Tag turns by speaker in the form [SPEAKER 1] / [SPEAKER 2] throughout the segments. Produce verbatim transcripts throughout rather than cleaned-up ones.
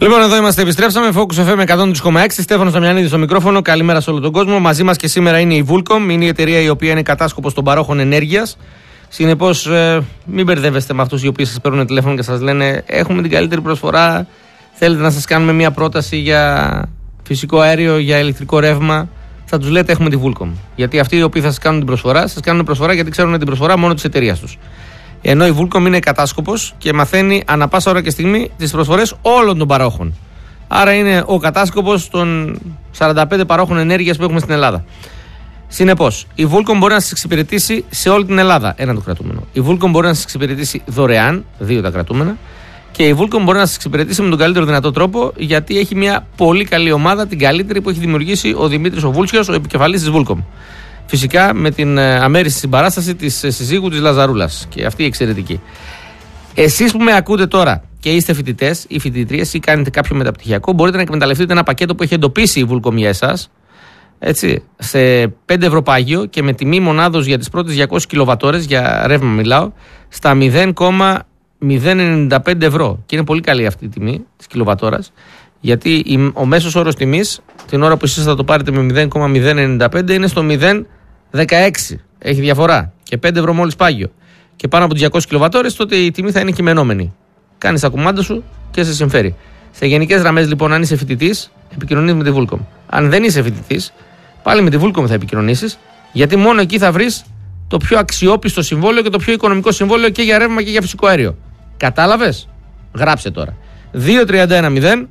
[SPEAKER 1] Λοιπόν, εδώ είμαστε, επιστρέψαμε. Focus εφ εμ εκατόν τρία κόμμα έξι. Στέφανος Δαμιανίδης στο μικρόφωνο. Καλημέρα σε όλο τον κόσμο. Μαζί μας και σήμερα είναι η Vulcom. Είναι η εταιρεία η οποία είναι κατάσκοπος των παρόχων ενέργειας. Συνεπώς, ε, μην μπερδεύεστε με αυτούς οι οποίοι σας παίρνουν τηλέφωνο και σας λένε: έχουμε την καλύτερη προσφορά. Θέλετε να σας κάνουμε μια πρόταση για φυσικό αέριο, για ηλεκτρικό ρεύμα. Θα τους λέτε: έχουμε τη Vulcom. Γιατί αυτοί οι οποίοι θα σας κάνουν την προσφορά, σας κάνουν προσφορά γιατί ξέρουν την προσφορά μόνο της εταιρείας τους. Ενώ η Vulcom είναι κατάσκοπος και μαθαίνει ανά πάσα ώρα και στιγμή τις προσφορές όλων των παρόχων. Άρα είναι ο κατάσκοπος των σαράντα πέντε παρόχων ενέργειας που έχουμε στην Ελλάδα. Συνεπώς, η Vulcom μπορεί να σας εξυπηρετήσει σε όλη την Ελλάδα, ένα το κρατούμενο. Η Vulcom μπορεί να σας εξυπηρετήσει δωρεάν, δύο τα κρατούμενα. Και η Vulcom μπορεί να σας εξυπηρετήσει με τον καλύτερο δυνατό τρόπο, γιατί έχει μια πολύ καλή ομάδα, την καλύτερη που έχει δημιουργήσει ο Δημήτρης ο Βούλτσιος, ο επικεφαλής της Vulcom. Φυσικά με την αμέριστη συμπαράσταση της συζύγου της Λαζαρούλας. Και αυτή η εξαιρετική. Εσείς που με ακούτε τώρα και είστε φοιτητές ή φοιτητρίες ή κάνετε κάποιο μεταπτυχιακό, μπορείτε να εκμεταλλευτείτε ένα πακέτο που έχει εντοπίσει η Vulcom για εσάς. Έτσι, σε πέντε ευρώ πάγιο και με τιμή μονάδος για τις πρώτες διακόσιες κιλοβατόρες, για ρεύμα μιλάω, στα μηδέν κόμμα μηδέν ενενήντα πέντε ευρώ. Και είναι πολύ καλή αυτή η τιμή της κιλοβατόρας, γιατί ο μέσος όρος τιμής την ώρα που εσείς θα το πάρετε με μηδέν κόμμα μηδέν ενενήντα πέντε είναι στο μηδέν κόμμα δεκαέξι. Έχει διαφορά. Και πέντε ευρώ μόλις πάγιο. Και πάνω από τις διακόσιες κιλοβατόρες, τότε η τιμή θα είναι κειμενόμενη. Κάνεις τα κουμάντα σου και σε συμφέρει. Σε γενικές γραμμές, λοιπόν, αν είσαι φοιτητής, επικοινωνείς με τη Vulcom. Αν δεν είσαι φοιτητής, πάλι με τη Vulcom θα επικοινωνήσεις, γιατί μόνο εκεί θα βρεις το πιο αξιόπιστο συμβόλαιο και το πιο οικονομικό συμβόλαιο και για ρεύμα και για φυσικό αέριο. Κατάλαβες? Γράψε τώρα. δύο τρία ένα μηδέν.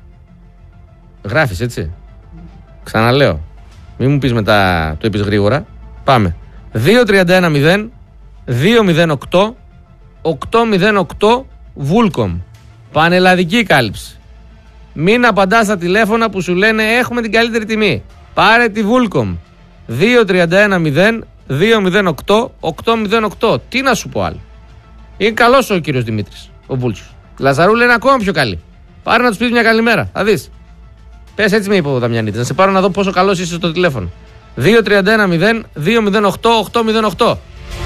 [SPEAKER 1] Γράφεις, έτσι. Ξαναλέω. Μην μου πεις μετά το είπες γρήγορα. Πάμε. δύο τρία ένα μηδέν δύο μηδέν οκτώ οκτώ μηδέν οκτώ Vulcom. Πανελλαδική κάλυψη. Μην απαντάς στα τηλέφωνα που σου λένε έχουμε την καλύτερη τιμή. Πάρε τη Vulcom. δύο τρία ένα μηδέν δύο μηδέν οκτώ οκτώ μηδέν οκτώ. Τι να σου πω άλλο. Είναι καλός ο κύριος Δημήτρης, ο Βούλτσιος. Λαζαρούλα είναι ακόμα πιο καλή. Πάρε να τους πεις μια καλημέρα. Θα δεις. Πες, έτσι με είπε ο Δαμιανίτης. Να σε πάρω να δω πόσο καλός είσαι στο τηλέφωνο. δύο τρία ένα μηδέν δύο μηδέν οκτώ οκτώ μηδέν οκτώ.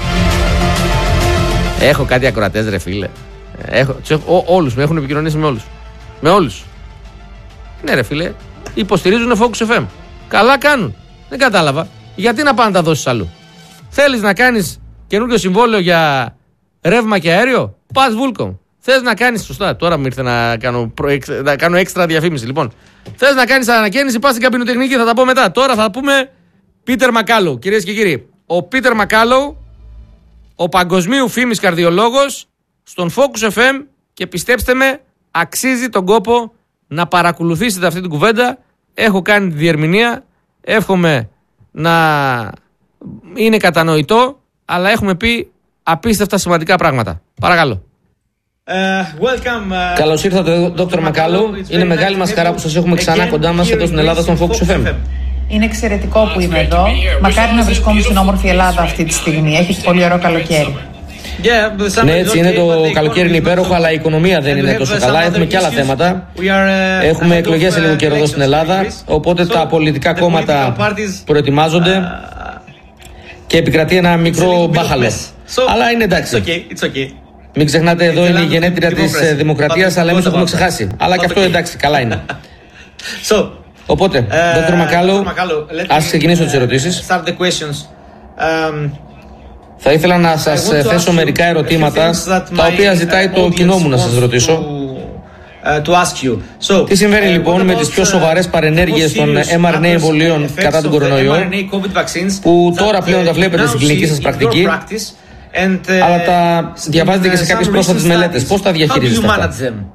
[SPEAKER 1] Έχω κάτι ακροατές, ρε φίλε. Έχω, έχω, ό, όλους με έχουν επικοινωνήσει με όλους. Με όλους. Ναι, ρε φίλε. Υποστηρίζουν Focus εφ εμ. Καλά κάνουν. Δεν κατάλαβα. Γιατί να πάνε να τα δώσεις αλλού. Θέλεις να κάνεις καινούριο συμβόλαιο για ρεύμα και αέριο? Πας Vulcom. Θες να κάνεις. Σωστά, τώρα μου ήρθε να κάνω, προεξ, να κάνω έξτρα διαφήμιση. Λοιπόν, θες να κάνεις ανακαίνιση, πας στην καμπινοτεχνική. Θα τα πω μετά. Τώρα θα πούμε Πίτερ Μακάλοου. Κυρίες και κύριοι, ο Πίτερ Μακάλοου, ο παγκοσμίου φήμης καρδιολόγος, στον Focus εφ εμ, και πιστέψτε με, αξίζει τον κόπο να παρακολουθήσετε αυτή την κουβέντα. Έχω κάνει τη διερμηνία. Εύχομαι να είναι κατανοητό, αλλά έχουμε πει απίστευτα σημαντικά πράγματα. Παρακαλώ.
[SPEAKER 2] Uh, welcome, uh,
[SPEAKER 1] Καλώς ήρθατε, Δόκτωρ Μακάλοου. Είναι μεγάλη μας χαρά που σας έχουμε ξανά κοντά μας εδώ στην Ελλάδα, στον Focus εφ εμ.
[SPEAKER 3] Είναι εξαιρετικό που είμαι εδώ. Μακάρι να βρισκόμουν στην όμορφη Ελλάδα αυτή τη στιγμή. Έχει πολύ ωραίο καλοκαίρι.
[SPEAKER 1] Ναι, έτσι είναι, το καλοκαίρι είναι υπέροχο, αλλά η οικονομία δεν είναι τόσο καλά. Έχουμε και άλλα θέματα. Έχουμε εκλογές σε λίγο καιρό εδώ στην Ελλάδα, οπότε τα πολιτικά κόμματα προετοιμάζονται και επικρατεί ένα μικρό μπάχαλο. Αλλά είναι εντάξει. Μην ξεχνάτε, εδώ είναι η γενέτειρα της δημοκρατίας, αλλά εμείς το έχουμε ξεχάσει. Αλλά και αυτό εντάξει, καλά είναι. Οπότε, Δόκτωρ Μακάλοου, ας ξεκινήσω τις ερωτήσεις. Θα ήθελα να σας θέσω μερικά ερωτήματα, τα οποία ζητάει το κοινό μου να σας ρωτήσω. Τι συμβαίνει λοιπόν με τις πιο σοβαρές παρενέργειες των εμ αρ εν έι εμβολίων κατά τον κορονοϊό, που τώρα πλέον τα βλέπετε στην κλινική σας πρακτική, αλλά τα διαβάζετε και σε κάποιες πρόσφατες μελέτες. Πώς τα διαχειρίζεστε αυτά?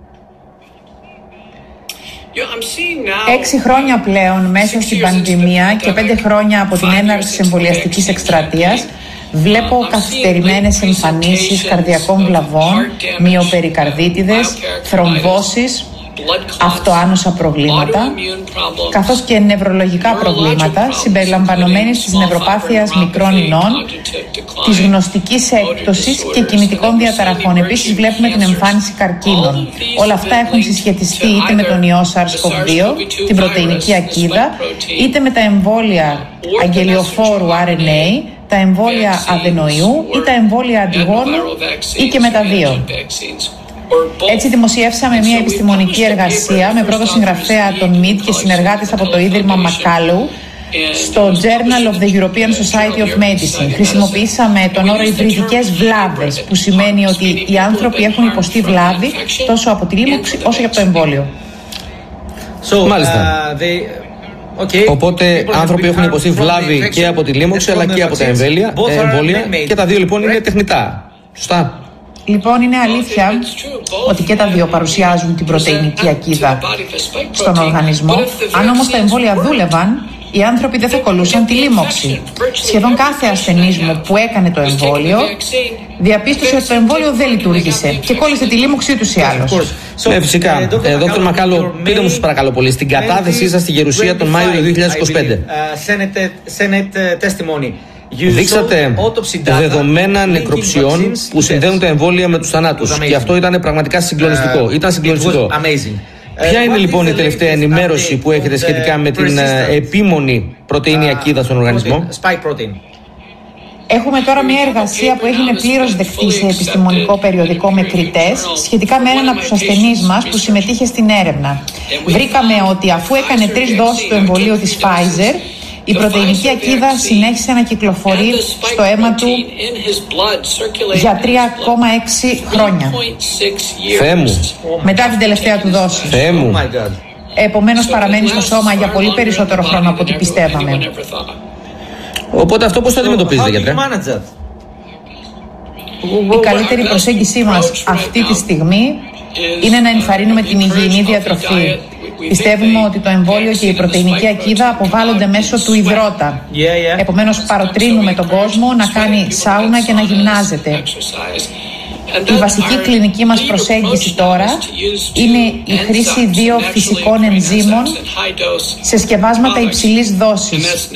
[SPEAKER 3] Έξι χρόνια πλέον μέσα στην πανδημία και πέντε χρόνια από την έναρξη της εμβολιαστικής εκστρατείας, βλέπω καθυστερημένες εμφανίσεις καρδιακών βλαβών, μυοπερικαρδίτιδες, θρομβώσεις, αυτοάνωσα προβλήματα, καθώς και νευρολογικά προβλήματα συμπεριλαμβανομένης της νευροπάθειας μικρών ινών, της γνωστικής έκπτωσης και κινητικών διαταραχών. Επίσης βλέπουμε την εμφάνιση καρκίνων. Όλα αυτά έχουν συσχετιστεί είτε με τον ιό SARS-κοβ δύο, την πρωτεϊνική ακίδα, είτε με τα εμβόλια αγγελιοφόρου αρ εν έι, τα εμβόλια αδενοϊού ή τα εμβόλια αντιγόνου ή και με τα δύο. Έτσι δημοσιεύσαμε μια επιστημονική εργασία με πρώτο συγγραφέα τον Μιτ και συνεργάτες από το Ίδρυμα Μακάλου στο Journal of the European Society of Medicine. Χρησιμοποιήσαμε τον όρο υβριδικές βλάβες, που σημαίνει ότι οι άνθρωποι έχουν υποστεί βλάβη τόσο από τη λίμωξη όσο και από το εμβόλιο.
[SPEAKER 1] So, Μάλιστα. Uh, they... Okay. Οπότε άνθρωποι έχουν υποστεί βλάβη και από τη λίμωξη αλλά και από τα εμβόλια, εμβόλια και τα δύο λοιπόν είναι τεχνητά. Σωστά.
[SPEAKER 3] Λοιπόν, είναι αλήθεια ότι και τα δύο παρουσιάζουν την πρωτεϊνική ακίδα στον οργανισμό. Αν όμως τα εμβόλια δούλευαν, οι άνθρωποι δεν θα κολλούσαν τη λίμωξη. Σχεδόν κάθε ασθενής μου που έκανε το εμβόλιο διαπίστωσε ότι το εμβόλιο δεν λειτουργήσε και κόλλησε τη λίμωξη ούτως ή άλλως.
[SPEAKER 1] Ναι, φυσικά. Ε, Δόκτωρ Μακάλο, πείτε μου σας παρακαλώ πολύ, στην κατάθεσή σας στη Γερουσία τον Μάιο του δύο χιλιάδες είκοσι πέντε. Δείξατε δεδομένα νεκροψιών που συνδέουν τα εμβόλια με τους θανάτους. Και αυτό ήταν πραγματικά συγκλονιστικό. Ήταν συγκλονιστικό. Ποια είναι λοιπόν η τελευταία ενημέρωση που έχετε σχετικά με την επίμονη πρωτεΐνη ακίδα στον οργανισμό?
[SPEAKER 3] Έχουμε τώρα μια εργασία που έγινε πλήρως δεκτή σε επιστημονικό περιοδικό με κριτές σχετικά με έναν από τους ασθενείς μας που συμμετείχε στην έρευνα. Βρήκαμε ότι αφού έκανε τρεις δόσεις του εμβολίου της Pfizer, η πρωτεϊνική ακίδα συνέχισε να κυκλοφορεί στο αίμα του για τρία κόμμα έξι χρόνια.
[SPEAKER 1] Θεέ μου.
[SPEAKER 3] Μετά την τελευταία του δόση.
[SPEAKER 1] Θεέ μου.
[SPEAKER 3] Επομένως παραμένει στο σώμα για πολύ περισσότερο χρόνο από ό,τι πιστεύαμε.
[SPEAKER 1] Οπότε αυτό πώς το αντιμετωπίζετε, γιατρέ?
[SPEAKER 3] Η καλύτερη προσέγγιση μας αυτή τη στιγμή είναι να ενθαρρύνουμε την υγιεινή διατροφή. Πιστεύουμε ότι το εμβόλιο και η πρωτεϊνική ακίδα αποβάλλονται μέσω του υδρότα. Επομένως παροτρύνουμε τον κόσμο να κάνει σάουνα και να γυμνάζεται. Η βασική κλινική μας προσέγγιση τώρα είναι η χρήση δύο φυσικών ενζύμων σε σκευάσματα υψηλής δόσης,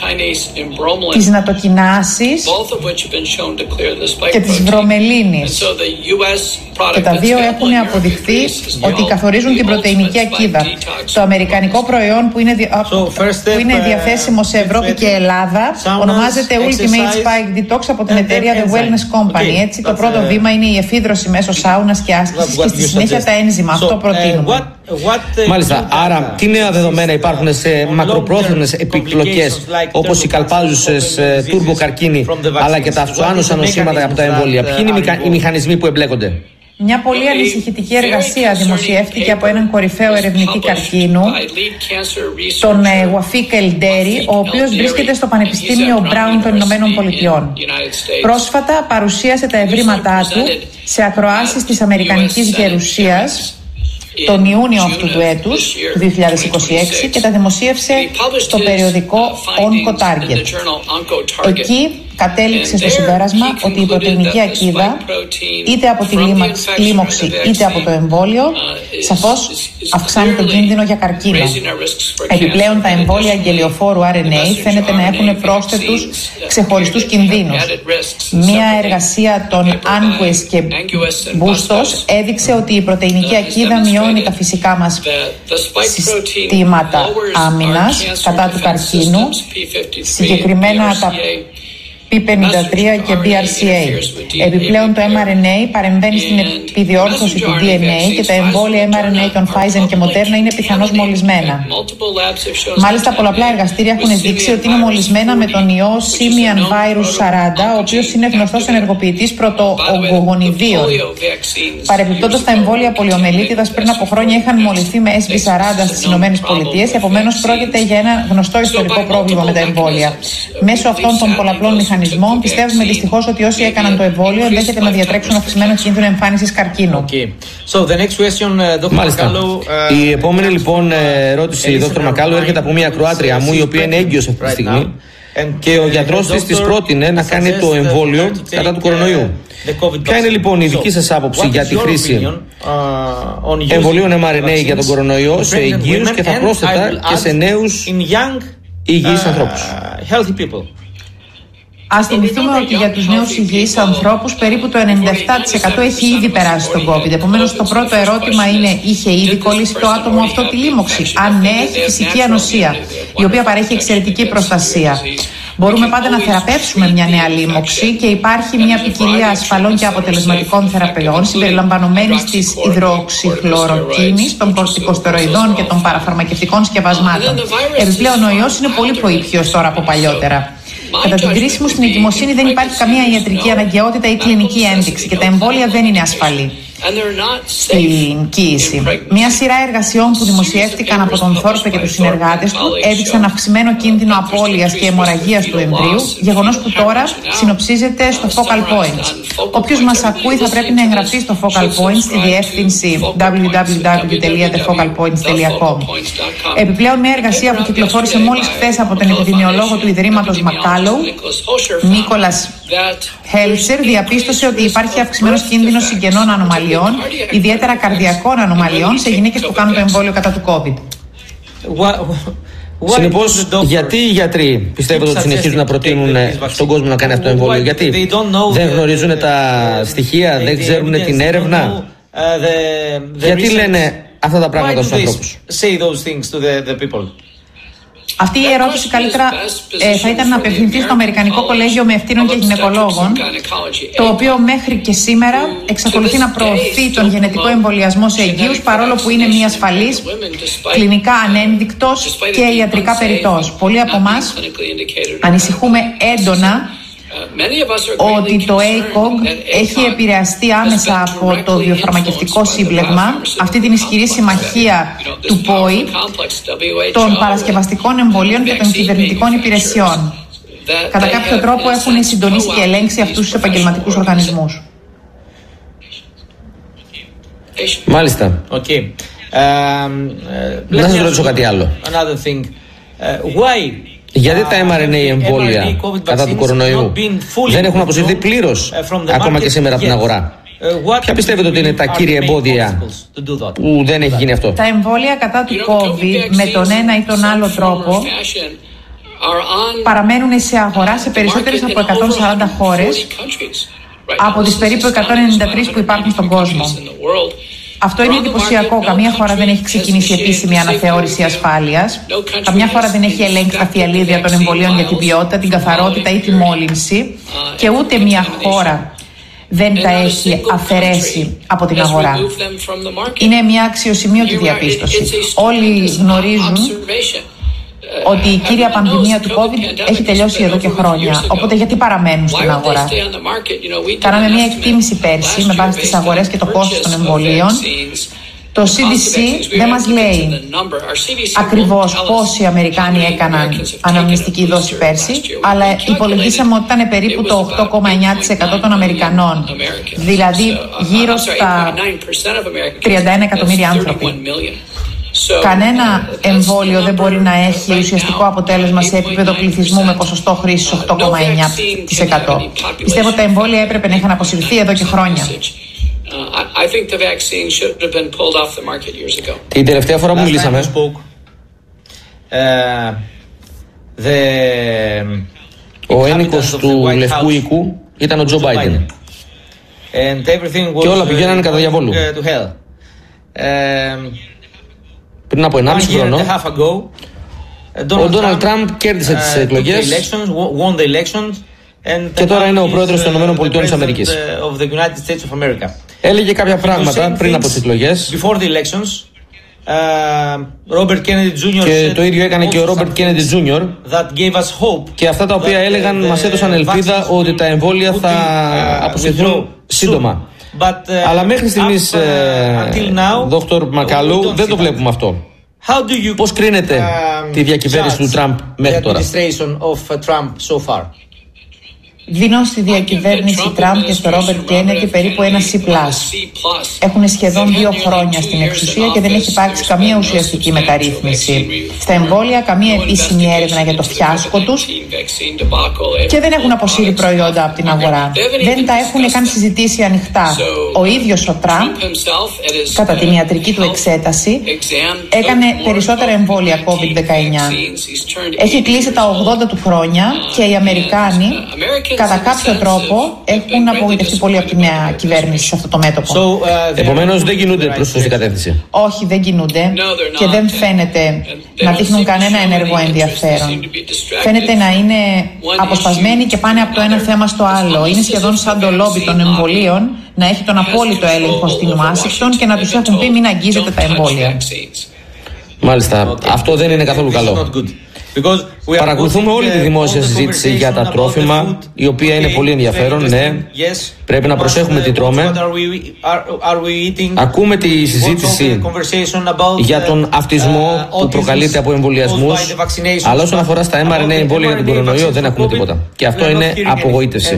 [SPEAKER 3] της νατοκινάσης και της βρωμελίνης. Και τα δύο έχουν αποδειχθεί ότι καθορίζουν την πρωτεϊνική ακίδα. Το αμερικανικό προϊόν που είναι, δια... που είναι διαθέσιμο σε Ευρώπη και Ελλάδα ονομάζεται Ultimate Spike Detox από την εταιρεία The Wellness Company. Έτσι, το πρώτο βήμα είναι η εφίδρωση μέσω σάουνας και άσκησης και στη συνέχεια τα ένζημα. Αυτό προτείνουμε.
[SPEAKER 1] Μάλιστα. Άρα, τι νέα δεδομένα υπάρχουν σε μακροπρόθεσμες επιπλοκές όπως οι καλπάζουσες τουρμποκαρκίνη αλλά και τα αυξοάνωσα νοσήματα από τα εμβόλια? Ποιοι είναι οι μηχανισμοί που εμπλέκονται?
[SPEAKER 3] Μια πολύ ανησυχητική εργασία δημοσιεύτηκε από έναν κορυφαίο ερευνητή καρκίνου, τον Wafik El-Dery, ο οποίος βρίσκεται στο Πανεπιστήμιο Brown των Ηνωμένων Πολιτειών. Πρόσφατα παρουσίασε τα ευρήματά του σε ακροάσεις της Αμερικανικής Γερουσίας τον Ιούνιο αυτού του έτους, του δύο χιλιάδες είκοσι έξι, και τα δημοσίευσε στο περιοδικό Oncotarget. Εκεί κατέληξε στο συμπέρασμα ότι η πρωτεϊνική ακίδα, είτε από τη λίμωξη είτε από το εμβόλιο, σαφώς αυξάνει τον κίνδυνο για καρκίνο. Επιπλέον, τα εμβόλια αγγελιοφόρου αρ εν έι φαίνεται να έχουν πρόσθετους ξεχωριστούς κινδύνους. Μία εργασία των Angues και Bustos έδειξε ότι η πρωτεϊνική ακίδα μειώνει τα φυσικά μας συστήματα άμυνας κατά του καρκίνου, συγκεκριμένα τα πι πενήντα τρία και μπι αρ σι έι. Επιπλέον, το εμ αρ εν έι παρεμβαίνει στην επιδιόρθωση του ντι εν έι και τα εμβόλια εμ αρ εν έι των Pfizer και Moderna είναι πιθανώς μολυσμένα. Μάλιστα, πολλαπλά εργαστήρια έχουν δείξει ότι είναι μολυσμένα με τον ιό Simian Virus σαράντα, ο οποίος είναι γνωστός ενεργοποιητής πρωτοογκογονιδίων. Παρεμπιπτόντως, τα εμβόλια πολιομελίτιδας πριν από χρόνια είχαν μολυθεί με ες βι σαράντα στις ΗΠΑ, επομένως πρόκειται για ένα γνωστό ιστορικό πρόβλημα με τα εμβόλια. Μέσω αυτών των πολλαπλών μηχανισμών, πιστεύουμε δυστυχώς ότι όσοι έκαναν το εμβόλιο ενδέχεται να διατρέξουν αυξημένο κίνδυνο εμφάνισης καρκίνου.
[SPEAKER 1] Okay. So the next question, uh, Μάλιστα. Uh, Η επόμενη λοιπόν ερώτηση, Δόκτωρ Μακάλο, έρχεται από μια ακροάτρια μου η οποία είναι έγκυος αυτή τη στιγμή και ο γιατρός της της πρότεινε να κάνει το εμβόλιο κατά του κορονοϊού. Ποια είναι λοιπόν η δική σας άποψη για τη χρήση εμβολίων εμ αρ εν έι για τον κορονοϊό σε εγγύους και θα πρόσθετα και σε νέους υγιείς ανθρώπους?
[SPEAKER 3] Ας θυμηθούμε ότι για τους νέους υγιείς ανθρώπους περίπου το ενενήντα επτά τοις εκατό έχει ήδη περάσει τον COVID. Επομένως, το πρώτο ερώτημα είναι: είχε ήδη κολλήσει το άτομο αυτό τη λίμωξη? Αν ναι, έχει φυσική ανοσία, η οποία παρέχει εξαιρετική προστασία. Μπορούμε πάντα να θεραπεύσουμε μια νέα λίμωξη και υπάρχει μια ποικιλία ασφαλών και αποτελεσματικών θεραπείων συμπεριλαμβανομένης της υδροξυχλωροκίνης, των κορτικοστεροειδών και των παραφαρμακευτικών σκευασμάτων. Επιπλέον, ο ιός είναι πολύ προήπιος τώρα από παλιότερα. Κατά την κρίση μου, στην εγκυμοσύνη δεν υπάρχει καμία ιατρική αναγκαιότητα ή κλινική ένδειξη και τα εμβόλια δεν είναι ασφαλή στην κοίηση. Μια σειρά εργασιών που δημοσιεύτηκαν από τον Θόρπε και τους συνεργάτες του έδειξαν αυξημένο κίνδυνο απώλειας και αιμορραγίας του εμβρίου, γεγονός που τώρα συνοψίζεται στο Focal Points. Όποιος μας ακούει θα πρέπει να εγγραφεί στο Focal Points στη διεύθυνση double-u double-u double-u τελεία the focal points τελεία com. Επιπλέον, μια εργασία που κυκλοφόρησε μόλις χθες από τον επιδημιολόγο του Ιδρύματος Μακάλοου, Νίκολας Χέλσερ, διαπίστωσε ότι υπάρχει αυξημένος κίνδυνος συγγενών ανομαλιών, ιδιαίτερα καρδιακών ανομαλιών, σε γυναίκες που κάνουν το εμβόλιο κατά του COVID.
[SPEAKER 1] Συνεπώς, γιατί οι γιατροί πιστεύετε ότι συνεχίζουν να προτείνουν στον κόσμο να κάνει αυτό το εμβόλιο? Γιατί δεν γνωρίζουν τα στοιχεία, δεν ξέρουν την έρευνα? Γιατί λένε αυτά τα πράγματα στους ανθρώπους?
[SPEAKER 3] Αυτή η ερώτηση καλύτερα ε, θα ήταν να απευθυνθεί στο Αμερικανικό Κολέγιο Μευτήρων και Γυναικολόγων, το οποίο μέχρι και σήμερα εξακολουθεί να προωθεί τον γενετικό εμβολιασμό σε εγγύους, παρόλο που είναι μη ασφαλής, κλινικά ανένδεικτος και ιατρικά περιττός. Πολλοί από εμάς ανησυχούμε έντονα ότι το έικογ έχει επηρεαστεί άμεσα από το βιοφαρμακευτικό σύμπλεγμα, αυτή την ισχυρή συμμαχία του ΠΟΗ, των παρασκευαστικών εμβολίων και των κυβερνητικών υπηρεσιών. Κατά κάποιο τρόπο έχουν συντονίσει και ελέγξει αυτούς τους επαγγελματικούς οργανισμούς.
[SPEAKER 1] Μάλιστα. Okay. Um, uh, να σας ρωτήσω κάτι άλλο. Uh, why? Γιατί τα εμ αρ εν έι εμβόλια κατά του κορονοϊού δεν έχουν αποσυρθεί πλήρως ακόμα και σήμερα από την αγορά? Ποια πιστεύετε ότι είναι τα κύρια εμπόδια που δεν έχει γίνει αυτό?
[SPEAKER 3] Τα εμβόλια κατά του COVID με τον ένα ή τον άλλο τρόπο παραμένουν σε αγορά σε περισσότερες από εκατόν σαράντα χώρες από τις περίπου εκατόν ενενήντα τρεις που υπάρχουν στον κόσμο. Αυτό είναι εντυπωσιακό. Καμία χώρα δεν έχει ξεκινήσει επίσημη αναθεώρηση ασφάλειας. Καμιά χώρα δεν έχει ελέγξει τα φιαλίδια των εμβολίων για την ποιότητα, την καθαρότητα ή τη μόλυνση. Και ούτε μια χώρα δεν τα έχει αφαιρέσει από την αγορά. Είναι μια αξιοσημείωτη διαπίστωση. Όλοι γνωρίζουν ότι η κύρια πανδημία του COVID έχει τελειώσει εδώ και χρόνια. Οπότε γιατί παραμένουν στην αγορά? Κάναμε μια εκτίμηση πέρσι με βάση τις αγορές και το κόστος των εμβολίων. Το σι ντι σι δεν μας λέει ακριβώς πόσοι Αμερικάνοι έκαναν αναμνηστική δόση πέρσι, αλλά υπολογίσαμε ότι ήταν περίπου το οκτώ κόμμα εννιά τοις εκατό των Αμερικανών, δηλαδή γύρω στα τριάντα ένα εκατομμύρια άνθρωποι. Κανένα εμβόλιο δεν μπορεί να έχει ουσιαστικό αποτέλεσμα σε επίπεδο πληθυσμού με ποσοστό χρήσης οκτώ κόμμα εννιά τοις εκατό. Πιστεύω ότι τα εμβόλια έπρεπε να είχαν αποσυρθεί εδώ και χρόνια.
[SPEAKER 1] Την τελευταία φορά που μιλήσαμε, ο ένικος του Λευκού Οίκου ήταν ο Τζο Μπάιντεν και όλα πηγαίνανε κατά διαβόλου. Πριν από ενάμιση χρόνο, ο Ντόναλντ Τραμπ κέρδισε τις εκλογές και τώρα είναι ο πρόεδρος των ΗΠΑ της Αμερικής. Έλεγε κάποια πράγματα πριν από τις εκλογές και το ίδιο έκανε και ο Ρόμπερτ Κέννεντι Τζούνιορ, και αυτά τα οποία έλεγαν μας έδωσαν ελπίδα ότι τα εμβόλια θα αποσυρθούν σύντομα. But, uh, Αλλά μέχρι στιγμής, Δόκτωρ Μακάλου, δεν το βλέπουμε αυτό. Πώς κρίνετε uh, τη διακυβέρνηση του Τραμπ μέχρι τώρα?
[SPEAKER 3] Δίνω στη διακυβέρνηση Τραμπ και στο Ρόμπερτ Κέννεντι περίπου ένα C πλας. Έχουν σχεδόν δύο χρόνια στην εξουσία και δεν έχει υπάρξει καμία ουσιαστική μεταρρύθμιση στα εμβόλια, καμία επίσημη έρευνα για το φιάσκο τους και δεν έχουν αποσύρει προϊόντα από την αγορά. Δεν τα έχουν καν συζητήσει ανοιχτά. Ο ίδιος ο Τραμπ, κατά την ιατρική του εξέταση, έκανε περισσότερα εμβόλια κόβιντ δεκαεννιά. Έχει κλείσει τα ογδόντα του χρόνια και οι Αμερικάνοι κατά κάποιο τρόπο έχουν απογοητευτεί πολύ από τη νέα κυβέρνηση σε αυτό το μέτωπο.
[SPEAKER 1] So, uh, Επομένως δεν κινούνται προς σωστή κατεύθυνση.
[SPEAKER 3] Όχι, δεν κινούνται και δεν φαίνεται να δείχνουν κανένα ενεργό ενδιαφέρον. Φαίνεται να είναι αποσπασμένοι και πάνε από το ένα θέμα στο άλλο. Είναι σχεδόν σαν το λόμπι των εμβολίων να έχει τον απόλυτο έλεγχο στην Ουάσιγκτον και να τους έχουν πει μην αγγίζετε τα εμβόλια.
[SPEAKER 1] Μάλιστα, αυτό δεν είναι καθόλου καλό. Παρακολουθούμε όλη τη δημόσια συζήτηση για τα τρόφιμα, η οποία είναι πολύ ενδιαφέρον, ναι. Πρέπει να προσέχουμε τι τρώμε. Ακούμε τη συζήτηση για τον αυτισμό που προκαλείται από εμβολιασμούς, αλλά όσον αφορά στα εμ αρ εν έι εμβόλια για τον κορονοϊό δεν ακούμε τίποτα. Και αυτό είναι απογοήτευση.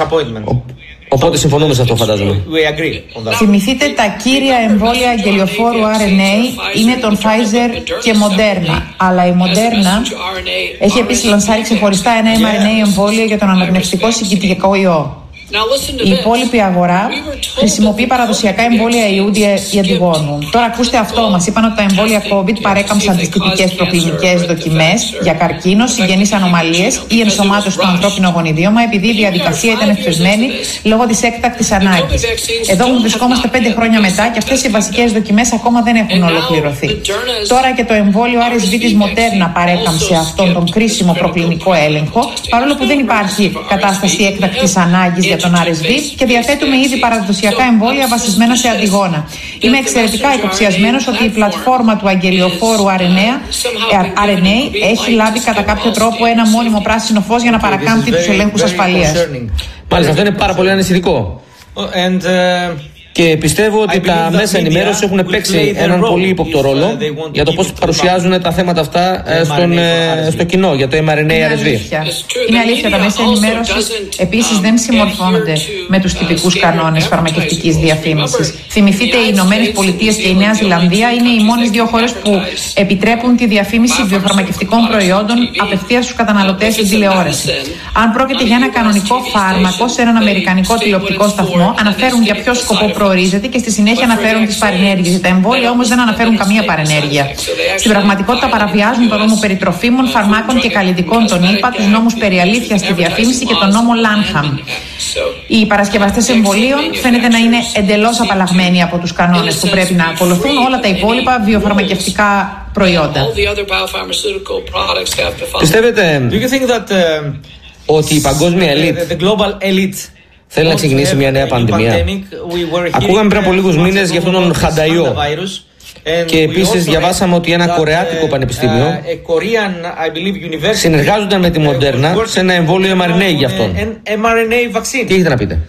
[SPEAKER 1] Οπότε συμφωνούμε σε αυτό, φαντάζομαι.
[SPEAKER 3] Θυμηθείτε, τα κύρια εμβόλια αγγελιοφόρου αρ εν έι είναι τον Pfizer και Moderna. Αλλά η Moderna έχει επίσης λανσάρει ξεχωριστά ένα εμ αρ εν έι εμβόλιο για τον αναπνευστικό συγκυτικό ιό. Η υπόλοιπη αγορά χρησιμοποιεί παραδοσιακά εμβόλια ιού ή αντιγόνου. Τώρα ακούστε αυτό, μας είπαν ότι τα εμβόλια COVID παρέκαμψαν τις τυπικές προκλινικές δοκιμές για καρκίνο, συγγενείς ανομαλίες ή ενσωμάτωση του ανθρώπινου γονιδίωμα, επειδή η διαδικασία ήταν εφησμένη λόγω της έκτακτης ανάγκης. Εδώ βρισκόμαστε πέντε χρόνια μετά και αυτές οι βασικές δοκιμές ακόμα δεν έχουν ολοκληρωθεί. Τώρα και το εμβόλιο αρ ες βι της Moderna παρέκαμψε αυτόν τον κρίσιμο προκλινικό έλεγχο, παρόλο που δεν υπάρχει κατάσταση έκτακτης ανάγκης για τον αρ ες βι και διαθέτουμε ήδη παραδοσιακά εμβόλια βασισμένα σε αντιγόνα. Είμαι εξαιρετικά υποψιασμένος ότι η πλατφόρμα του αγγελιοφόρου αρ εν έι έχει λάβει κατά κάποιο τρόπο ένα μόνιμο πράσινο φως για να παρακάμπτει τους ελέγχους ασφαλείας.
[SPEAKER 1] Μάλιστα, αυτό είναι πάρα πολύ ανησυχητικό. Και πιστεύω ότι τα μέσα ενημέρωση έχουν παίξει έναν πολύ ύποπτο ρόλο για το πώς παρουσιάζουν τα θέματα αυτά στον, στο κοινό για το εμ αρ εν έι αρ ες βι.
[SPEAKER 3] Είναι αλήθεια, τα μέσα ενημέρωση επίσης δεν συμμορφώνονται με τους τυπικούς κανόνες φαρμακευτικής διαφήμισης. Θυμηθείτε, οι Ηνωμένες Πολιτείες και η Νέα Ζηλανδία είναι οι μόνες δύο χώρες που επιτρέπουν τη διαφήμιση βιοφαρμακευτικών προϊόντων απευθείας στους καταναλωτές στην τηλεόραση. Αν πρόκειται για ένα κανονικό φάρμακο σε έναν αμερικανικό τηλεοπτικό σταθμό, αναφέρουν για ποιο σκοπό προορίζεται και στη συνέχεια αναφέρουν τις παρενέργειες. Τα εμβόλια όμως δεν αναφέρουν καμία παρενέργεια. Στην πραγματικότητα παραβιάζουν τον νόμο περί τροφίμων, φαρμάκων και καλλιτικών των ΗΠΑ, τους νόμους περί αλήθειας στη διαφήμιση και τον νόμο Lanham. Οι παρασκευαστές εμβολίων φαίνεται να είναι εντελώς απαλλαγμένοι από τους κανόνες που πρέπει να ακολουθούν όλα τα υπόλοιπα βιοφαρμακευτικά προϊόντα.
[SPEAKER 1] Πιστεύετε ότι η παγκόσμια ελίτ θέλει να ξεκινήσει μια νέα πανδημία? Ακούγαμε πριν από λίγους μήνες για αυτόν τον χανταϊό. Και επίσης διαβάσαμε ότι ένα κορεάτικο πανεπιστήμιο συνεργάζονταν με τη Moderna σε ένα εμβόλιο εμ αρ εν έι για αυτόν. Τι έχετε να πείτε?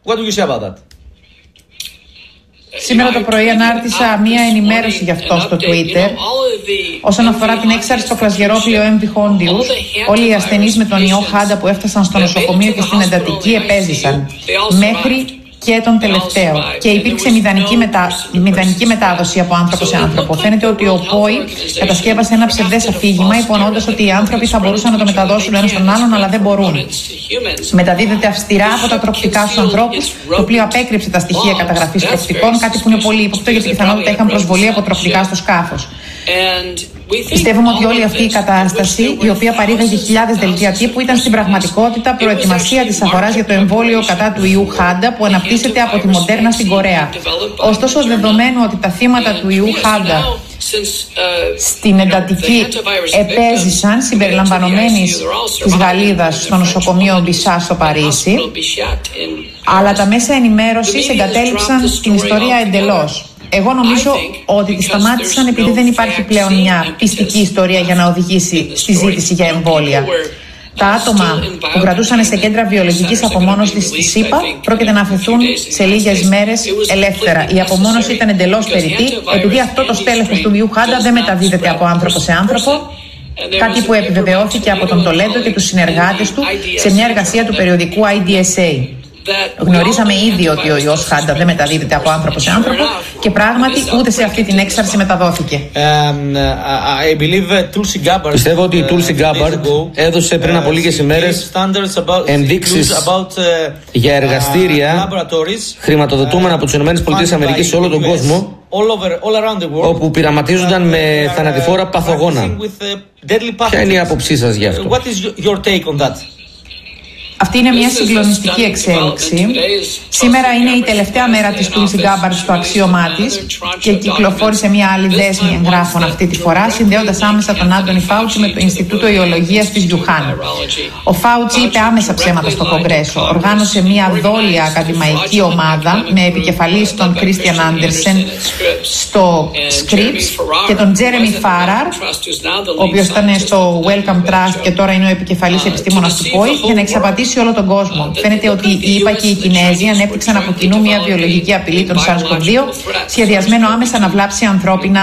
[SPEAKER 3] Σήμερα το πρωί ανάρτησα μία ενημέρωση γι' αυτό στο Twitter. Όσον αφορά την έξαρση στο κρασγερόπλαιο εμ βι Hondius, όλοι οι ασθενείς με τον ιό Χάντα που έφτασαν στο νοσοκομείο και στην εντατική επέζησαν μέχρι και τον τελευταίο. Και υπήρξε μηδανική, μετα... μηδανική μετάδοση από άνθρωπο σε άνθρωπο. Φαίνεται ότι ο ΠΟΗ κατασκεύασε ένα ψευδές αφήγημα, υπονοώντας ότι οι άνθρωποι θα μπορούσαν να το μεταδώσουν ένα στον άλλον, αλλά δεν μπορούν. Μεταδίδεται αυστηρά από τα τροκτικά στους ανθρώπους, το οποίο απέκρυψε τα στοιχεία καταγραφής τροκτικών, κάτι που είναι πολύ ύποπτο γιατί πιθανότητα είχαν προσβολή από τροκτικά στο σκάφος. Πιστεύουμε ότι όλη αυτή η κατάσταση, η οποία παρήγαγε χιλιάδες δελτία τύπου, ήταν στην πραγματικότητα προετοιμασία της αγοράς για το εμβόλιο κατά του ιού Χάντα που αναπτύσσεται από τη Moderna στην Κορέα. Ωστόσο, δεδομένου ότι τα θύματα του ιού Χάντα στην εντατική επέζησαν συμπεριλαμβανομένης της Γαλλίδας στο νοσοκομείο Μπισά στο Παρίσι, αλλά τα μέσα ενημέρωσης εγκατέλειψαν την ιστορία εντελώς. Εγώ νομίζω ότι τη σταμάτησαν επειδή δεν υπάρχει πλέον μια πιστική ιστορία για να οδηγήσει στη ζήτηση για εμβόλια. Τα άτομα που κρατούσαν σε κέντρα βιολογικής απομόνωσης στη ΣΥΠΑ πρόκειται να αφαιθούν σε λίγες μέρες ελεύθερα. Η απομόνωση ήταν εντελώς περιττή επειδή αυτό το στέλεχος του ιού Χάντα δεν μεταδίδεται από άνθρωπο σε άνθρωπο, κάτι που επιβεβαιώθηκε από τον Τολέντο και τους συνεργάτες του σε μια εργασία του περιοδικού άι ντι ες έι. Γνωρίζαμε ήδη ότι ο ιός Χάντα δεν μεταδίδεται από άνθρωπο σε άνθρωπο και πράγματι ούτε σε αυτή την έξαρση μεταδόθηκε.
[SPEAKER 1] Πιστεύω ότι η Tulsi Gabbard έδωσε πριν από λίγες ημέρες ενδείξεις για εργαστήρια χρηματοδοτούμενα από τις ΗΠΑ σε όλο τον κόσμο, όπου πειραματίζονταν με θανατηφόρα παθογόνα. Ποια είναι η άποψή σας γι' αυτό?
[SPEAKER 3] Αυτή είναι μια συγκλονιστική εξέλιξη. Σήμερα είναι η τελευταία μέρα της Tulsi Gabbard στο αξίωμά της και κυκλοφόρησε μια άλλη δέσμη εγγράφων αυτή τη φορά, συνδέοντας άμεσα τον Άντονι Φάουτσι με το Ινστιτούτο Ιολογίας της Γιουχάν. Ο Φάουτσι είπε άμεσα ψέματα στο Κογκρέσο. Οργάνωσε μια δόλια ακαδημαϊκή ομάδα με επικεφαλής τον Κρίστιαν Άντερσεν στο Scripps και τον Τζέρεμι Φάραρ, ο οποίος ήταν στο Wellcome Trust και τώρα είναι ο επικεφαλής επιστήμονας του πόη, για να εξαπατήσει όλο τον κόσμο. Φαίνεται ότι οι ΗΠΑ και οι Κινέζοι ανέπτυξαν από κοινού μια βιολογική απειλή των SARS-κοβ δύο, σχεδιασμένο άμεσα να βλάψει ανθρώπινα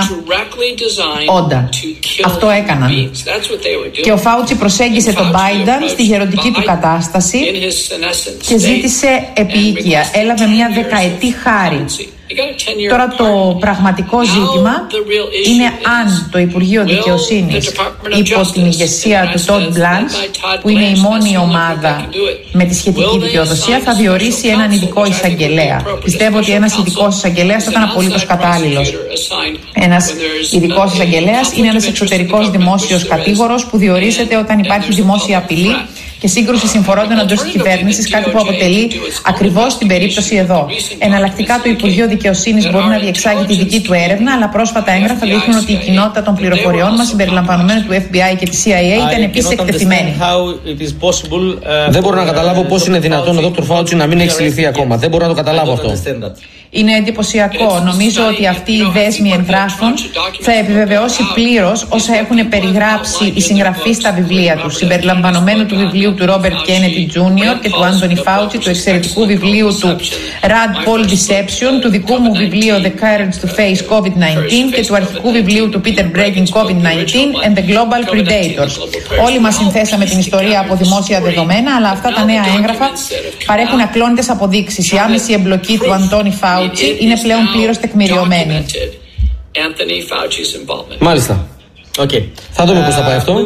[SPEAKER 3] όντα. Αυτό έκαναν. Και ο Φάουτσι προσέγγισε τον Biden στη γεροντική του κατάσταση και ζήτησε επίοικια. Έλαβε μια δεκαετή χάρη. Τώρα το πραγματικό ζήτημα είναι αν το Υπουργείο Δικαιοσύνης υπό την ηγεσία του Todd Blanche, που είναι η μόνη ομάδα με τη σχετική δικαιοδοσία, θα διορίσει έναν ειδικό εισαγγελέα. Πιστεύω ότι ένας ειδικός εισαγγελέας θα ήταν απολύτως κατάλληλος. Ένας ειδικός εισαγγελέας είναι ένας εξωτερικός δημόσιος κατήγορος που διορίζεται όταν υπάρχει δημόσια απειλή και σύγκρουση συμφορώντων εντός της κυβέρνησης, κάτι που αποτελεί ακριβώς την περίπτωση εδώ. Εναλλακτικά, το Υπουργείο Δικαιοσύνης μπορεί να διεξάγει τη δική του έρευνα, αλλά πρόσφατα έγγραφα δείχνουν ότι η κοινότητα των πληροφοριών μας, συμπεριλαμβανομένου του Εφ Μπι Άι και της Σι Άι Έι, ήταν επίσης εκτεθειμένη.
[SPEAKER 1] Δεν μπορώ να καταλάβω πώς είναι δυνατόν ο Δόκτωρ Φάουτσι να μην έχει συλληφθεί ακόμα. Δεν μπορώ να το καταλάβω αυτό.
[SPEAKER 3] Είναι εντυπωσιακό. Νομίζω ότι αυτή η δέσμη εγγράφων θα επιβεβαιώσει πλήρως όσα έχουν περιγράψει οι συγγραφείς στα βιβλία τους, συμπεριλαμβανομένου του βιβλίου του Ρόμπερτ Κέννεντι Τζούνιορ και του Άντονι Φάουτσι, του εξαιρετικού βιβλίου του Rand Paul Deception, του δικού μου βιβλίου The Courage to Face κόβιντ δεκαεννιά και του αρχικού βιβλίου του Peter Breggin κόβιντ δεκαεννιά and the Global Predators. Όλοι μας συνθέσαμε την ιστορία από δημόσια δεδομένα, αλλά αυτά τα νέα έγγραφα παρέχουν ακλόνητες αποδείξεις. Η άμεση εμπλοκή του Αντώνη Φάουτσι είναι πλέον πλήρως τεκμηριωμένη.
[SPEAKER 1] Μάλιστα.
[SPEAKER 4] Okay.
[SPEAKER 1] Θα δούμε πώς θα πάει αυτό.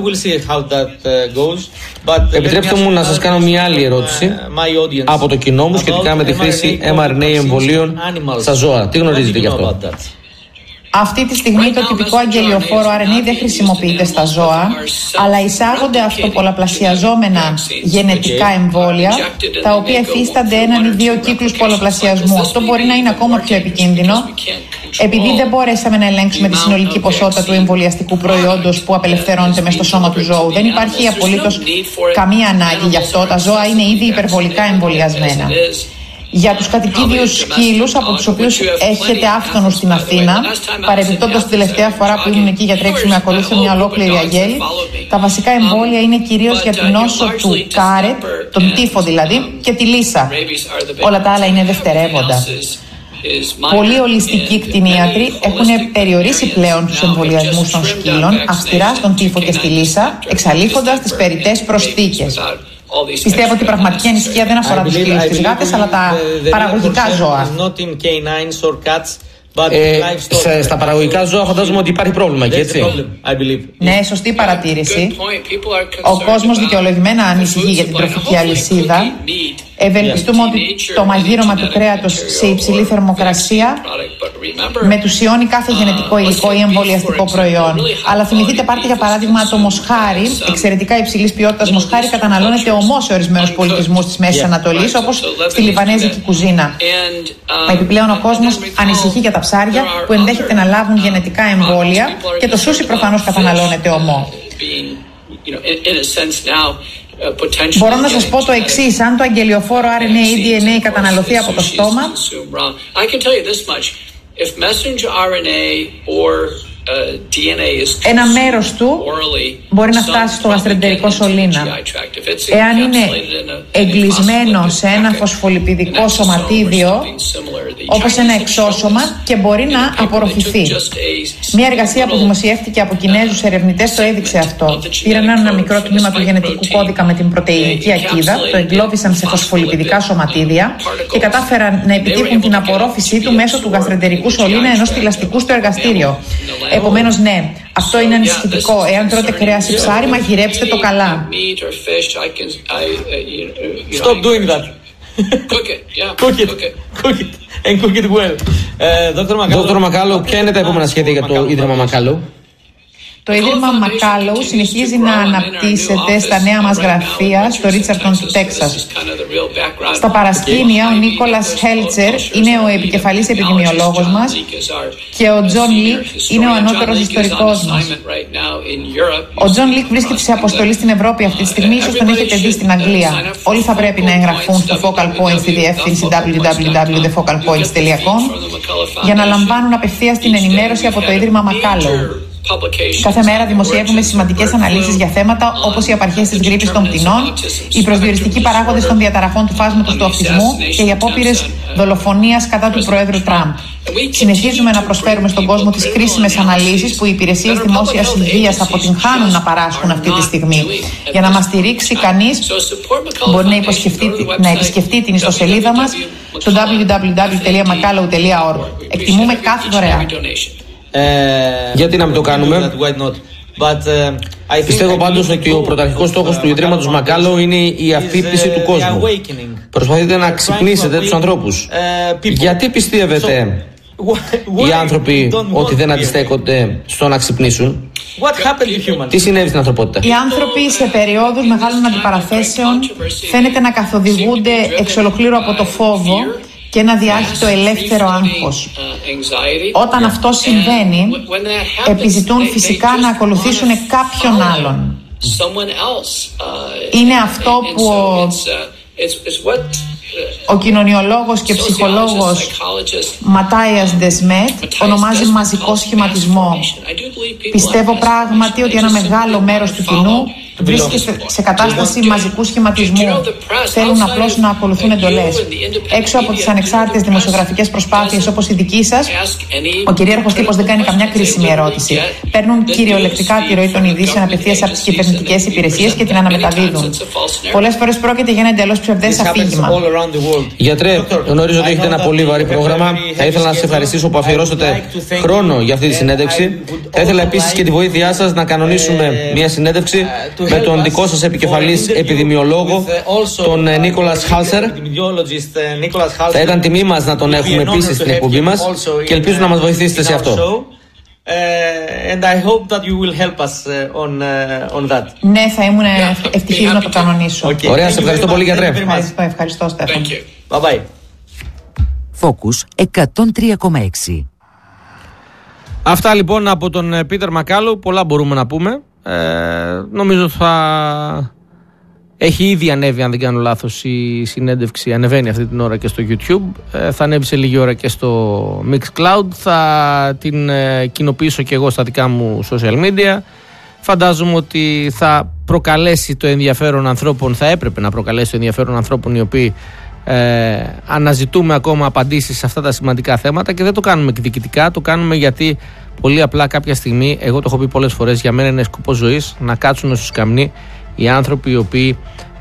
[SPEAKER 1] Επιτρέψτε μου να σας κάνω μια άλλη ερώτηση από το κοινό μου σχετικά με τη χρήση εμ αρ εν έι εμβολίων στα ζώα. Τι γνωρίζετε γι' αυτό?
[SPEAKER 3] Αυτή τη στιγμή το τυπικό αγγελιοφόρο αρ εν έι δεν χρησιμοποιείται στα ζώα, αλλά εισάγονται αυτοπολαπλασιαζόμενα γενετικά εμβόλια, τα οποία εφίστανται έναν ή δύο κύκλους πολλαπλασιασμού. Αυτό μπορεί να είναι ακόμα πιο επικίνδυνο, επειδή δεν μπορέσαμε να ελέγξουμε τη συνολική ποσότητα του εμβολιαστικού προϊόντος που απελευθερώνεται μες στο σώμα του ζώου. Δεν υπάρχει απολύτως καμία ανάγκη γι' αυτό. Τα ζώα είναι ήδη υπερβολικά εμβολιασμένα. Για τους κατοικίδιους σκύλους, από τους οποίους έχετε άφθονους στην Αθήνα, παρεμπιπτόντως την τελευταία φορά που ήμουν εκεί για τρέξιμο, ακολούθησε μια ολόκληρη αγέλη, τα βασικά εμβόλια είναι κυρίως για την νόσο του Κάρετ, τον τύφο δηλαδή, και τη Λύσα. Όλα τα άλλα είναι δευτερεύοντα. Πολλοί ολιστικοί κτηνίατροι έχουν περιορίσει πλέον τους εμβολιασμούς των σκύλων αυστηρά στον τύφο και στη Λύσα, εξαλείφοντας τις περιττές προσθήκες. Πιστεύω ότι η πραγματική ανησυχία δεν αφορά τους σκύλους, τις γάτες, αλλά τα παραγωγικά ζώα.
[SPEAKER 1] Ε, στα παραγωγικά ζώα φαντάζομαι ότι υπάρχει πρόβλημα εκεί, έτσι?
[SPEAKER 3] Ναι, σωστή παρατήρηση. Ο κόσμος δικαιολογημένα ανησυχεί για την τροφική αλυσίδα. Ευελπιστούμε ότι το μαγείρωμα του κρέατος σε υψηλή θερμοκρασία μετουσιώνει κάθε γενετικό υλικό ή εμβολιαστικό προϊόν. Αλλά θυμηθείτε, πάρτε για παράδειγμα το μοσχάρι. Εξαιρετικά υψηλής ποιότητας μοσχάρι καταναλώνεται ομώς σε ορισμένους πολιτισμούς της Μέσης Ανατολής, όπως στη λιβανέζικη κουζίνα. Επιπλέον, ο κόσμος ανησυχεί για τα ψάρια που ενδέχεται να λάβουν γενετικά εμβόλια και το σούσι προφανώς καταναλώνεται ομό. Μπορώ να σας πω το εξής: αν το αγγελιοφόρο αρ εν έι ή ντι εν έι καταναλωθεί από το στόμα, ένα μέρος του μπορεί να φτάσει στο γαστρεντερικό σωλήνα. Εάν είναι εγκλεισμένο σε ένα φωσφολιπιδικό σωματίδιο, όπως ένα εξώσωμα, και μπορεί να απορροφηθεί. Μια εργασία που δημοσιεύτηκε από Κινέζους ερευνητές το έδειξε αυτό. Πήραν ένα μικρό τμήμα του γενετικού κώδικα με την πρωτεϊνική ακίδα, το εγκλώβησαν σε φωσφολιπιδικά σωματίδια και κατάφεραν να επιτύχουν την απορρόφησή του μέσω του γαστρεντερικού σωλήνα ενός θηλαστικού στο εργαστήριο. Επομένως, ναι, αυτό είναι ανησυχητικό. Εάν τρώτε κρέας ή ψάρι, μαγειρέψτε το καλά.
[SPEAKER 4] Stop doing that.
[SPEAKER 2] Cook it, yeah.
[SPEAKER 4] Cook it. Cook it. And cook it well.
[SPEAKER 1] Δόκτωρ Μακάλο, ποια είναι τα επόμενα σχέδια για το Ίδρυμα Μακάλο?
[SPEAKER 3] Το Το Ίδρυμα Μακάλοου συνεχίζει να αναπτύσσεται στα νέα μας γραφεία στο Ρίτσαρτον του Τέξας. Στα παρασκήνια, ο Νίκολας Χέλτσερ είναι ο επικεφαλής επιδημιολόγος μας και ο Τζον Λικ είναι ο ανώτερος ιστορικός μας. Ο Τζον Λικ βρίσκεται σε αποστολή στην Ευρώπη αυτή τη στιγμή, ίσως τον έχετε δει στην Αγγλία. Όλοι θα πρέπει να εγγραφούν στο Focal Point στη διεύθυνση double-u double-u double-u τελεία the focal points τελεία com για να λαμβάνουν απευθείας την ενημέρωση από το Ίδρυμα Μακάλοου. Κάθε μέρα δημοσιεύουμε σημαντικές αναλύσεις για θέματα όπως οι απαρχές της γρίπης των πτηνών, οι προσδιοριστικοί παράγοντες των διαταραχών του φάσματος του αυτισμού και οι απόπειρες δολοφονίας κατά του Προέδρου Τραμπ. Συνεχίζουμε να προσφέρουμε στον κόσμο τις κρίσιμες αναλύσεις που οι υπηρεσίες δημόσιας υγείας αποτυγχάνουν να παράσχουν αυτή τη στιγμή. Για να μας στηρίξει κανείς μπορεί να, να επισκεφτεί την ιστοσελίδα μας στο double-u double-u double-u τελεία macalou τελεία org. Εκτιμούμε κάθε δωρεά.
[SPEAKER 1] Ε, γιατί να μην το κάνουμε.
[SPEAKER 4] But, uh,
[SPEAKER 1] Πιστεύω πάντως ότι ο πρωταρχικός στόχος του Ιδρύματος Μακάλοου είναι η αφύπνιση του κόσμου. Προσπαθείτε να ξυπνήσετε τους ανθρώπους. Γιατί πιστεύετε οι άνθρωποι ότι δεν αντιστέκονται στο να ξυπνήσουν? Τι συνέβη στην ανθρωπότητα?
[SPEAKER 3] Οι άνθρωποι σε περιόδους μεγάλων αντιπαραθέσεων φαίνεται να καθοδηγούνται εξ ολοκλήρου από το φόβο και ένα διάχυτο ελεύθερο άγχος. Όταν αυτό συμβαίνει, επιζητούν φυσικά να ακολουθήσουν κάποιον άλλον. Είναι αυτό που ο, ο κοινωνιολόγος και ψυχολόγος Ματάιας Ντεσμέτ ονομάζει μαζικό σχηματισμό. Πιστεύω πράγματι ότι ένα μεγάλο μέρος του κοινού βρίσκεται σε κατάσταση μαζικού σχηματισμού. Θέλουν απλώς να ακολουθούν εντολές. Έξω από τις ανεξάρτητες δημοσιογραφικές προσπάθειες όπως η δική σας, ο κυρίαρχος τύπος δεν κάνει καμιά κρίσιμη ερώτηση. Παίρνουν κυριολεκτικά τη ροή των ειδήσεων απευθείας από τις κυβερνητικές υπηρεσίες και την αναμεταδίδουν. Πολλές φορές πρόκειται για ένα εντελώς ψευδές αφήγημα.
[SPEAKER 1] Γιατρέ, γνωρίζω ότι έχετε ένα πολύ βαρύ πρόγραμμα. Θα ήθελα να σας ευχαριστήσω που αφιερώσατε χρόνο για αυτή τη συνέντευξη. Θα ήθελα επίσης και τη βοήθειά σας να κανονίσουμε μια συνέντευξη με τον δικό σας επικεφαλής επιδημιολόγο, τον Νίκολας Χάλσερ. Θα ήταν τιμή μας να τον έχουμε επίσης στην εκπομπή μας και ελπίζω να μας βοηθήσετε σε αυτό.
[SPEAKER 3] Ναι, θα ήμουν ευτυχής να το κανονίσω.
[SPEAKER 1] Ωραία, σε ευχαριστώ πολύ, γιατρέ.
[SPEAKER 3] Ευχαριστώ, ευχαριστώ, Στέφαν.
[SPEAKER 4] Bye bye.
[SPEAKER 5] Focus εκατόν τρία κόμμα έξι.
[SPEAKER 1] Αυτά λοιπόν από τον Πίτερ Μακάλοου. Πολλά μπορούμε να πούμε. Ε, νομίζω θα έχει ήδη ανέβει, αν δεν κάνω λάθος, η συνέντευξη. Ανεβαίνει αυτή την ώρα και στο YouTube. Ε, θα ανέβει σε λίγη ώρα και στο Mixcloud. Θα την ε, κοινοποιήσω και εγώ στα δικά μου social media. Φαντάζομαι ότι θα προκαλέσει το ενδιαφέρον ανθρώπων, θα έπρεπε να προκαλέσει το ενδιαφέρον ανθρώπων οι οποίοι ε, αναζητούμε ακόμα απαντήσεις σε αυτά τα σημαντικά θέματα και δεν το κάνουμε εκδικητικά, το κάνουμε γιατί πολύ απλά κάποια στιγμή, εγώ το έχω πει πολλές φορές, για μένα είναι σκοπός ζωής να κάτσουν στους καμνοί οι άνθρωποι οι οποίοι,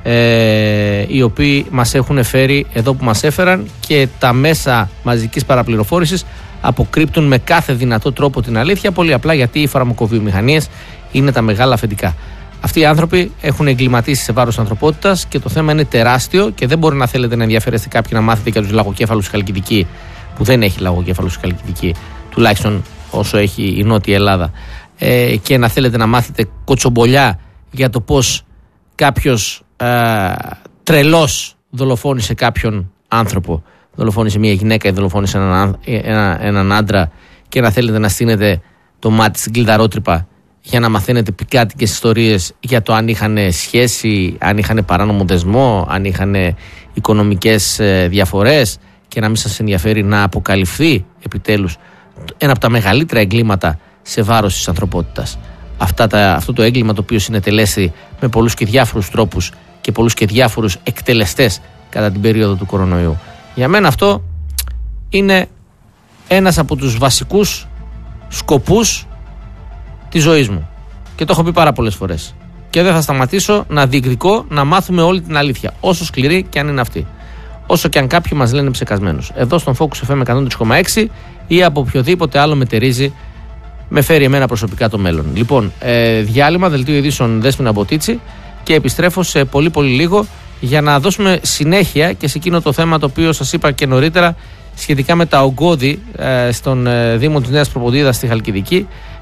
[SPEAKER 1] ε, οι οποίοι μας έχουν φέρει εδώ που μας έφεραν και τα μέσα μαζικής παραπληροφόρησης αποκρύπτουν με κάθε δυνατό τρόπο την αλήθεια, πολύ απλά γιατί οι φαρμακοβιομηχανίες είναι τα μεγάλα αφεντικά. Αυτοί οι άνθρωποι έχουν εγκληματίσει σε βάρος της ανθρωπότητας και το θέμα είναι τεράστιο και δεν μπορεί να θέλετε να ενδιαφέρεστε κάποιοι να μάθετε για τους λαγοκέφαλους στη Χαλκιδική, που δεν έχει λαγοκέφαλους στη Χαλκιδική, τουλάχιστον όσο έχει η Νότια Ελλάδα, ε, και να θέλετε να μάθετε κοτσομπολιά για το πώς κάποιος ε, τρελός δολοφόνησε κάποιον άνθρωπο, δολοφόνησε μια γυναίκα ή δολοφόνησε έναν, ένα, έναν άντρα, και να θέλετε να στείνετε το μάτι στην κλειδαρότρυπα για να μαθαίνετε πικάτικες ιστορίες για το αν είχαν σχέση, αν είχαν παράνομο δεσμό, αν είχαν οικονομικές διαφορές, και να μην σας ενδιαφέρει να αποκαλυφθεί επιτέλους ένα από τα μεγαλύτερα εγκλήματα σε βάρος της ανθρωπότητας. Αυτά τα, αυτό το έγκλημα το οποίο συνετελέστη με πολλούς και διάφορους τρόπους και πολλούς και διάφορους εκτελεστές κατά την περίοδο του κορονοϊού. Για μένα αυτό είναι ένας από τους βασικούς σκοπούς της ζωής μου. Και το έχω πει πάρα πολλές φορές. Και δεν θα σταματήσω να διεκδικώ να μάθουμε όλη την αλήθεια, όσο σκληρή και αν είναι αυτή. Όσο και αν κάποιοι μας λένε ψεκασμένους. Εδώ στον Focus εφ εμ εκατόν τρία κόμμα έξι ή από οποιοδήποτε άλλο μετερίζει, με φέρει εμένα προσωπικά το μέλλον. Λοιπόν, ε, διάλειμμα, δελτίο ειδήσεων Δέσποινα Μποτίτσι, και επιστρέφω σε πολύ πολύ λίγο για να δώσουμε συνέχεια και σε εκείνο το θέμα το οποίο σας είπα και νωρίτερα σχετικά με τα ογκώδη ε, στον ε, Δήμο της Νέας Προποντίδας στη Χαλκιδική,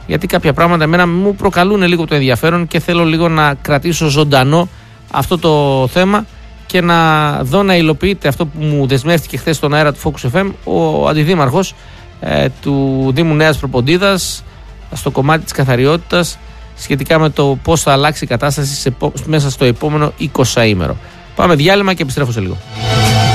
[SPEAKER 1] γιατί κάποια πράγματα εμένα μου προκαλούν λίγο το ενδιαφέρον και θέλω λίγο να κρατήσω ζωντανό αυτό το θέμα και να δω να υλοποιείται αυτό που μου δεσμεύτηκε χθες στον αέρα του Focus εφ εμ ο αντιδήμαρχος ε, του Δήμου Νέας Προποντίδας στο κομμάτι της καθαριότητας σχετικά με το πώς θα αλλάξει η κατάσταση σε, μέσα στο επόμενο εικοσαήμερο. Πάμε διάλειμμα και επιστρέφω σε λίγο.